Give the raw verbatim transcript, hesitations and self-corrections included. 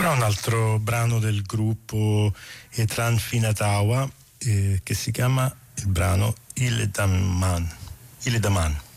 Ora un altro brano del gruppo Etran Finatawa eh, che si chiama il brano Il Daman. Il Daman.